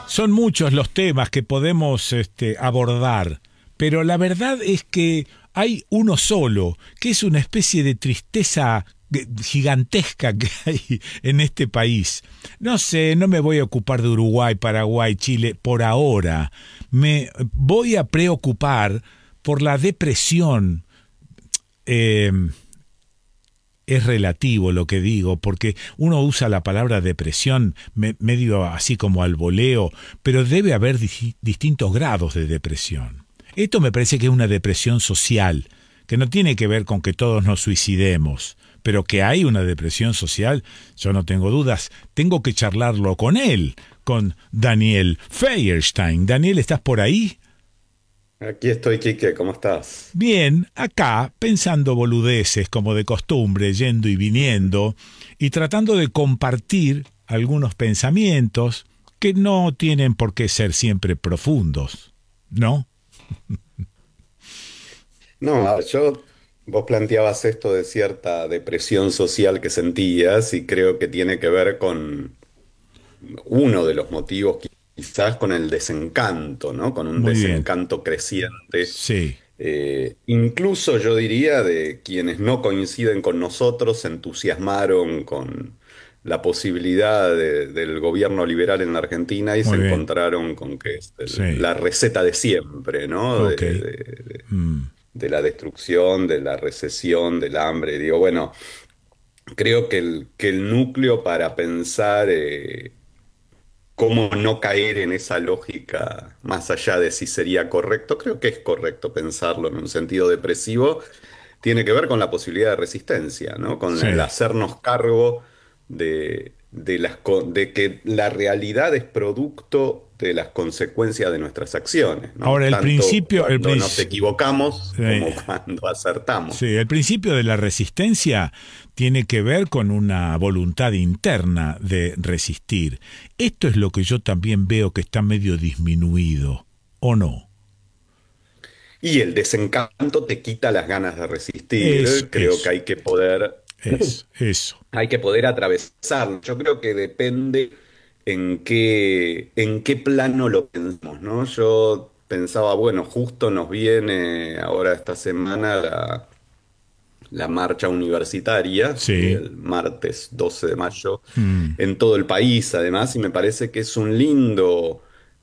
Son muchos los temas que podemos abordar, pero la verdad es que hay uno solo, que es una especie de tristeza gigantesca que hay en este país. No sé, no me voy a ocupar de Uruguay, Paraguay, Chile por ahora. Me voy a preocupar por la depresión. Eh, es relativo lo que digo, porque uno usa la palabra depresión medio así como al voleo, pero debe haber distintos grados de depresión. Esto me parece que es una depresión social, que no tiene que ver con que todos nos suicidemos, pero que hay una depresión social, yo no tengo dudas. Tengo que charlarlo con él, con Daniel Feierstein. Daniel, ¿estás por ahí? Aquí estoy, Quique, ¿cómo estás? Bien, acá, pensando boludeces como de costumbre, yendo y viniendo, y tratando de compartir algunos pensamientos que no tienen por qué ser siempre profundos, ¿no? No, a ver, vos planteabas esto de cierta depresión social que sentías y creo que tiene que ver con uno de los motivos, quizás con el desencanto, ¿no? Con un Muy bien. desencanto creciente. Sí, Incluso yo diría de quienes no coinciden con nosotros, se entusiasmaron con la posibilidad del gobierno liberal en la Argentina y se muy bien. encontraron con que es Sí, la receta de siempre, ¿no? ok. Mm, De la destrucción, de la recesión, del hambre. Digo, bueno, creo que el núcleo para pensar cómo no caer en esa lógica, más allá de si sería correcto, creo que es correcto pensarlo en un sentido depresivo, tiene que ver con la posibilidad de resistencia, ¿no? Con el sí. hacernos cargo de que la realidad es producto de las consecuencias de nuestras acciones, ¿no? Ahora, Tanto cuando nos equivocamos como eh, cuando acertamos. sí, el principio de la resistencia tiene que ver con una voluntad interna de resistir. Esto es lo que yo también veo que está medio disminuido, ¿o no? Y el desencanto te quita las ganas de Eso, resistir. Creo que eso, eso. hay que poder atravesarlo. Yo creo que depende en qué plano lo pensamos, ¿no? Yo pensaba, bueno, justo nos viene ahora esta semana la marcha universitaria, Sí. el martes 12 de mayo, Mm, en todo el país, además, y me parece que es un lindo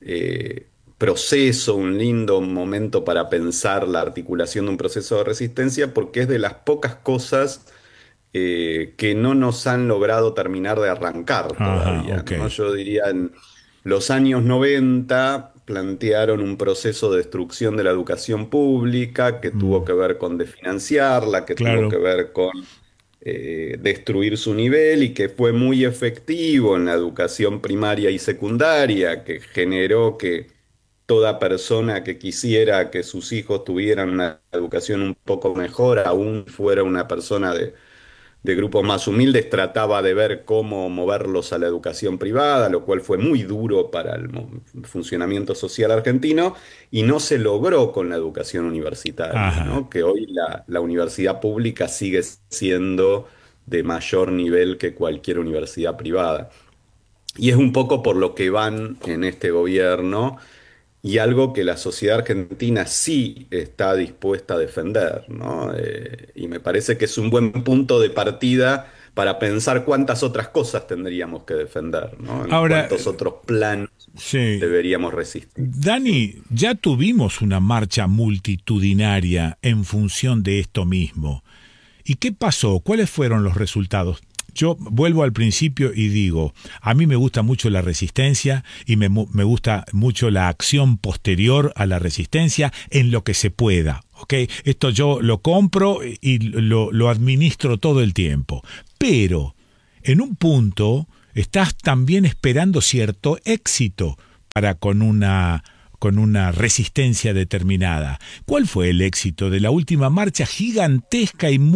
proceso, un lindo momento para pensar la articulación de un proceso de resistencia, porque es de las pocas cosas que no nos han logrado terminar de arrancar ajá, todavía, ok. ¿no? Yo diría en los años 90 plantearon un proceso de destrucción de la educación pública que tuvo Mm, que ver con desfinanciarla, que tuvo que claro. ver con destruir su nivel y que fue muy efectivo en la educación primaria y secundaria, que generó que toda persona que quisiera que sus hijos tuvieran una educación un poco mejor, aún fuera una persona de grupos más humildes, trataba de ver cómo moverlos a la educación privada, lo cual fue muy duro para el funcionamiento social argentino, y no se logró con la educación universitaria, Ajá. ¿no? Que hoy la universidad pública sigue siendo de mayor nivel que cualquier universidad privada. Y es un poco por lo que van en este gobierno y algo que la sociedad argentina sí está dispuesta a defender, ¿no? Y me parece que es un buen punto de partida para pensar cuántas otras cosas tendríamos que defender, ¿no? En Ahora, cuántos otros planos sí. deberíamos resistir. Dani, ya tuvimos una marcha multitudinaria en función de esto mismo. ¿Y qué pasó? ¿Cuáles fueron los resultados? Yo vuelvo al principio y digo, a mí me gusta mucho la resistencia y me gusta mucho la acción posterior a la resistencia en lo que se pueda. ¿Ok? Esto yo lo compro y lo administro todo el tiempo. Pero, en un punto, estás también esperando cierto éxito para con una resistencia determinada. ¿Cuál fue el éxito de la última marcha gigantesca y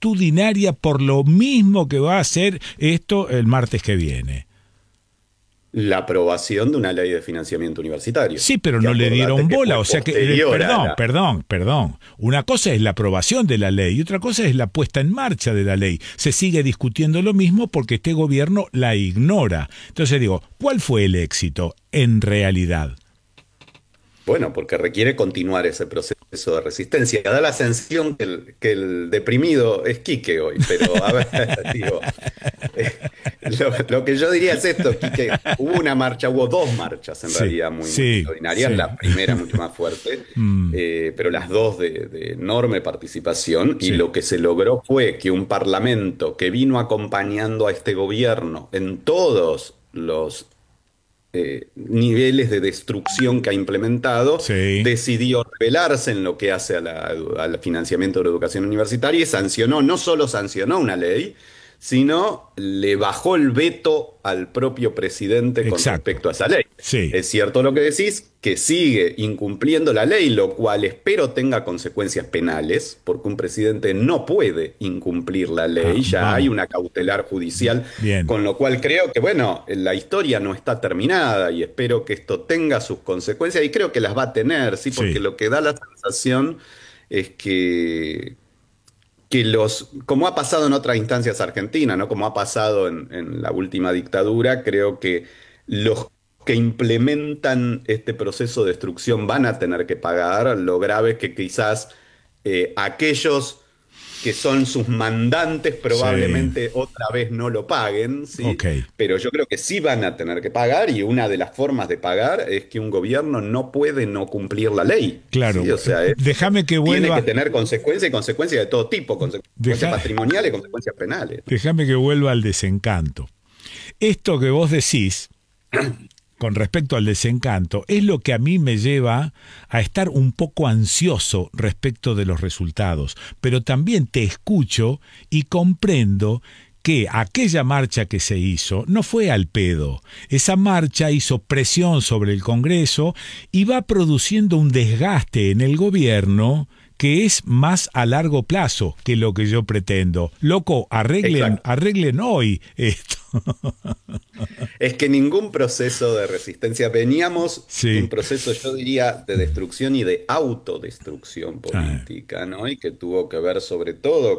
multitudinaria por lo mismo que va a hacer esto el martes que viene? la aprobación de una ley de financiamiento universitario. Sí, pero Que no le dieron acordate que bola, fue o sea que, posterior a perdón, la... perdón, perdón. Una cosa es la aprobación de la ley y otra cosa es la puesta en marcha de la ley. Se sigue discutiendo lo mismo porque este gobierno la ignora. Entonces digo, ¿cuál fue el éxito en realidad? Bueno, porque requiere continuar ese proceso de resistencia. Da la sensación que el deprimido es Quique hoy, pero a ver, digo, lo que yo diría es esto, Quique, hubo una marcha, hubo dos marchas en Sí, realidad muy, muy sí, extraordinarias, sí. la primera mucho más fuerte, Mm, pero las dos de enorme participación, y sí, lo que se logró fue que un parlamento que vino acompañando a este gobierno en todos los niveles de destrucción que ha implementado, sí. decidió rebelarse en lo que hace al financiamiento de la educación universitaria y sancionó, no solo sancionó una ley, sino le bajó el veto al propio presidente con Exacto. respecto a esa ley. Sí. Es cierto lo que decís, que sigue incumpliendo la ley, lo cual espero tenga consecuencias penales, porque un presidente no puede incumplir la Ah, ley, ya hay vamos. una cautelar judicial, Bien. con lo cual creo que, bueno, la historia no está terminada y espero que esto tenga sus consecuencias y creo que las va a tener, ¿sí? Porque Sí. lo que da la sensación es que como ha pasado en otras instancias argentinas, ¿no? Como ha pasado en la última dictadura, creo que los que implementan este proceso de destrucción van a tener que pagar. Lo grave es que quizás aquellos que son sus mandantes Sí. probablemente otra vez no lo paguen, ¿sí? Ok. Pero yo creo que sí van a tener que pagar y una de las formas de pagar es que un gobierno no puede no cumplir la ley, ¿sí? Claro. O sea, Déjame que tiene que vuelva. tener consecuencias y consecuencias de todo tipo, consecuencias Deja, patrimoniales y consecuencias penales. déjame que vuelva al desencanto. Esto que vos decís con respecto al desencanto es lo que a mí me lleva a estar un poco ansioso respecto de los resultados, pero también te escucho y comprendo que aquella marcha que se hizo no fue al pedo. Esa marcha hizo presión sobre el Congreso y va produciendo un desgaste en el gobierno que es más a largo plazo que lo que yo pretendo. Loco, arreglen, Exacto. arreglen hoy esto. Es que ningún proceso de resistencia, veníamos de un Sí. proceso, yo diría, de destrucción y de autodestrucción Ah, política, ¿no? Y que tuvo que ver sobre todo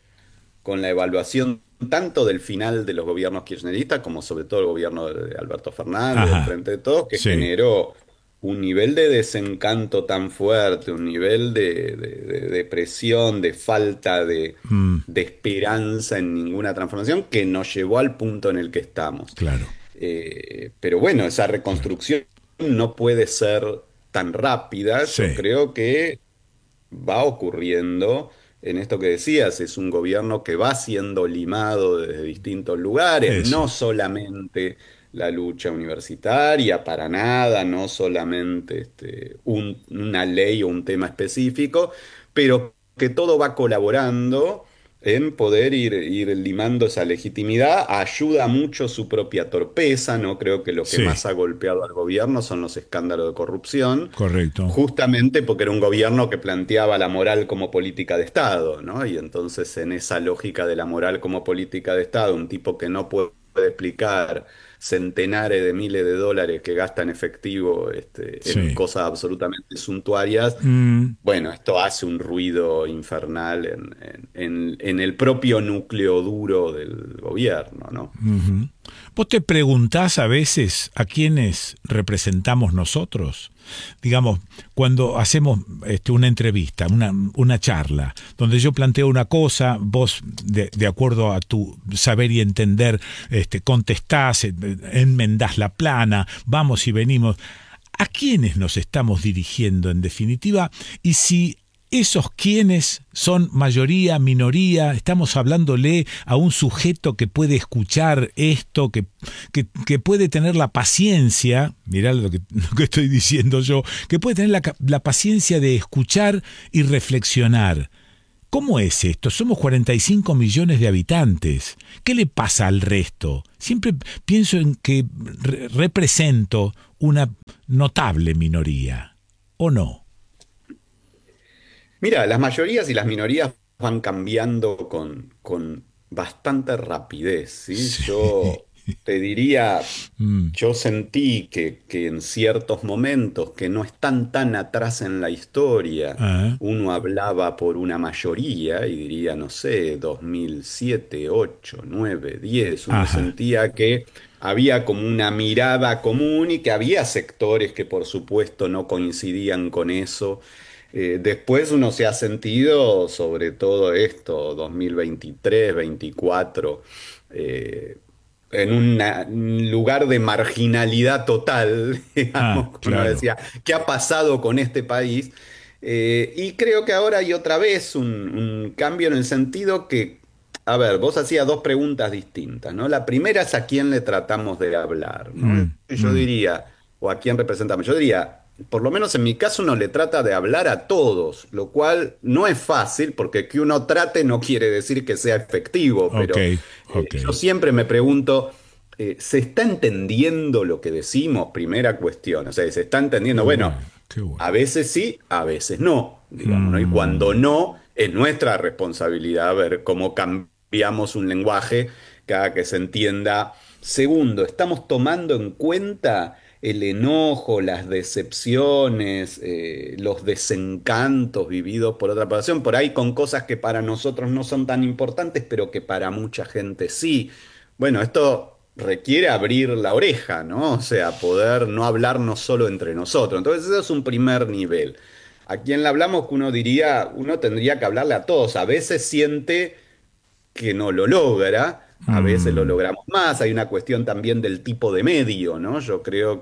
con la evaluación tanto del final de los gobiernos kirchneristas como sobre todo el gobierno de Alberto Fernández, del ajá. Frente de Todos, que Sí. generó un nivel de desencanto tan fuerte, un nivel de depresión, de falta Mm, de esperanza en ninguna transformación que nos llevó al punto en el que estamos. claro, Pero bueno, esa claro. reconstrucción no puede ser tan rápida. Yo Sí. creo que va ocurriendo en esto que decías, es un gobierno que va siendo limado desde distintos lugares, Eso. no solamente la lucha universitaria, para nada, no solamente una ley o un tema específico, pero que todo va colaborando en poder ir limando esa legitimidad. Ayuda mucho su propia torpeza, ¿no? Creo que lo que Sí. más ha golpeado al gobierno son los escándalos de corrupción. Correcto. Justamente porque era un gobierno que planteaba la moral como política de Estado, ¿no? Y entonces en esa lógica de la moral como política de Estado, un tipo que no puede explicar centenares de miles de dólares que gasta en efectivo en Sí. cosas absolutamente suntuarias, Mm, bueno, esto hace un ruido infernal en el propio núcleo duro del gobierno, ¿no? ujú. ¿Vos te preguntás a veces a quiénes representamos nosotros? Digamos, cuando hacemos una entrevista, una charla, donde yo planteo una cosa, vos, de acuerdo a tu saber y entender, contestás, enmendás la plana, vamos y venimos. ¿A quiénes nos estamos dirigiendo en definitiva? Y si esos quiénes son mayoría, minoría, estamos hablándole a un sujeto que puede escuchar esto, que puede tener la paciencia, mirá lo que estoy diciendo yo, que puede tener la paciencia de escuchar y reflexionar. ¿Cómo es esto? Somos 45 millones de habitantes. ¿Qué le pasa al resto? Siempre pienso en que represento una notable minoría. ¿O no? Mira, las mayorías y las minorías van cambiando con bastante rapidez, ¿sí? Sí. te diría, Mm, yo sentí que en ciertos momentos que no están tan atrás en la historia, ah, uno hablaba por una mayoría y diría, no sé, 2007, 8, 9, 10, uno ajá. sentía que había como una mirada común y que había sectores que por supuesto no coincidían con eso. Después uno se ha sentido, sobre todo esto, 2023, 24, eh, en un lugar de marginalidad total, Ah, digamos, uno claro. decía, ¿qué ha pasado con este país? Y creo que ahora hay otra vez un cambio en el sentido que, a ver, vos hacías dos preguntas distintas, ¿no? La primera es a quién le tratamos de hablar, ¿no? Mm, Yo mm, diría, o a quién representamos, yo diría, por lo menos en mi caso uno le trata de hablar a todos, lo cual no es fácil porque que uno trate no quiere decir que sea efectivo, ok, pero ok. yo siempre me pregunto, ¿se está entendiendo lo que decimos? Primera cuestión, o sea, ¿se está Qué entendiendo? Bueno, bueno, qué a bueno. veces sí, a veces no, digamos, ¿no? Y cuando Mm, no, es nuestra responsabilidad ver cómo cambiamos un lenguaje cada que se entienda. Segundo, estamos tomando en cuenta el enojo, las decepciones, los desencantos vividos por otra población, por ahí con cosas que para nosotros no son tan importantes, pero que para mucha gente sí. Bueno, esto requiere abrir la oreja, ¿no? O sea, poder no hablarnos solo entre nosotros. Entonces, eso es un primer nivel. A quien le hablamos que uno diría, uno tendría que hablarle a todos. A veces siente que no lo logra, a veces lo mm. logramos más. Hay una cuestión también del tipo de medio, ¿no? Yo creo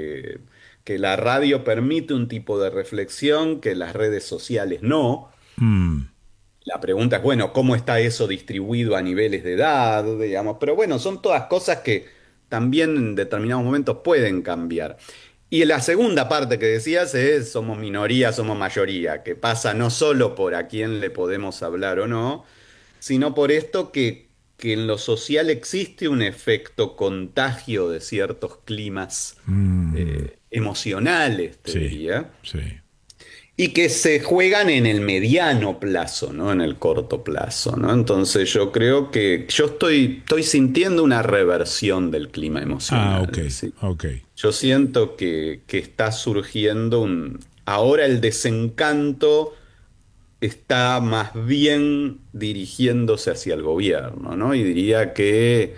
que la radio permite un tipo de reflexión que las redes sociales no. Mm. La pregunta es, bueno, ¿cómo está eso distribuido a niveles de edad, digamos? Pero bueno, son todas cosas que también en determinados momentos pueden cambiar. Y la segunda parte que decías es, somos minoría, somos mayoría, que pasa no solo por a quién le podemos hablar o no, sino por esto que en lo social existe un efecto contagio de ciertos climas Mm, emocionales, te sí, diría. sí. Y que se juegan en el mediano plazo, ¿no? En el corto plazo, ¿no? Entonces yo creo que yo estoy sintiendo una reversión del clima Ah, ok, emocional, ¿sí? ok. Yo siento que está surgiendo un... Ahora el desencanto está más bien dirigiéndose hacia el gobierno, ¿no? Y diría que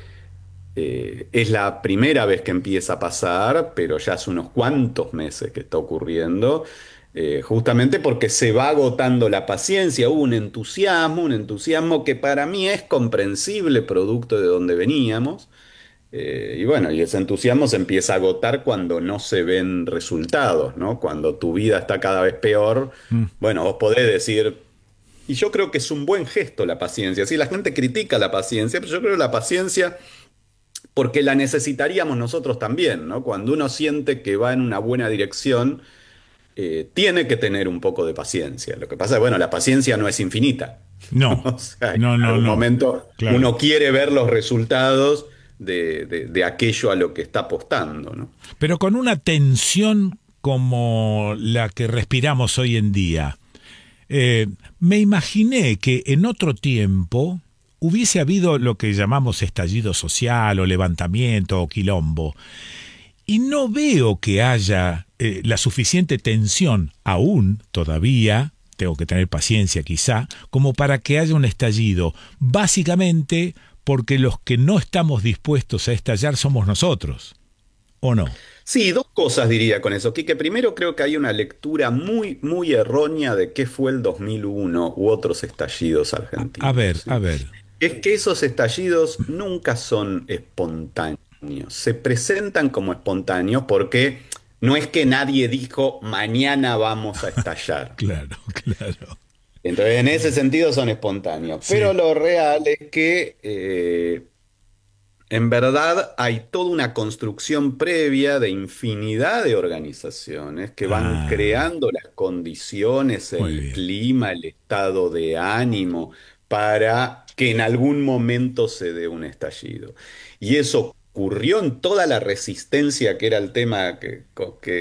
es la primera vez que empieza a pasar, pero ya hace unos cuantos meses que está ocurriendo, justamente porque se va agotando la paciencia, hubo un entusiasmo que para mí es comprensible, producto de donde veníamos. Y bueno, y ese entusiasmo se empieza a agotar cuando no se ven resultados, ¿no? Cuando tu vida está cada vez peor, Mm, bueno, vos podés decir, y yo creo que es un buen gesto la paciencia. Sí, la gente critica la paciencia, pero yo creo que la paciencia porque la necesitaríamos nosotros también, ¿no? Cuando uno siente que va en una buena dirección, tiene que tener un poco de paciencia. Lo que pasa es, bueno, la paciencia no es infinita. no, O sea, en no, no, algún no. momento Claro. uno quiere ver los resultados de aquello a lo que está apostando, ¿no? Pero con una tensión como la que respiramos hoy en día. Eh, Me imaginé que en otro tiempo hubiese habido lo que llamamos estallido social o levantamiento o quilombo. Y no veo que haya la suficiente tensión aún todavía, tengo que tener paciencia quizá, como para que haya un estallido. Básicamente porque los que no estamos dispuestos a estallar somos nosotros, ¿o no? Sí, dos cosas diría con eso. Quique, primero creo que hay una lectura muy, muy errónea de qué fue el 2001 u otros estallidos A ver, argentinos, a ¿sí? ver. Es que esos estallidos nunca son espontáneos. Se presentan como espontáneos porque no es que nadie dijo mañana vamos a estallar. Claro, claro. Entonces, en ese sentido son espontáneos. Pero Sí. lo real es que en verdad hay toda una construcción previa de infinidad de organizaciones que van Ah, creando las condiciones, muy el bien. clima, el estado de ánimo para que en algún momento se dé un estallido. Y eso ocurrió en toda la resistencia que era el tema que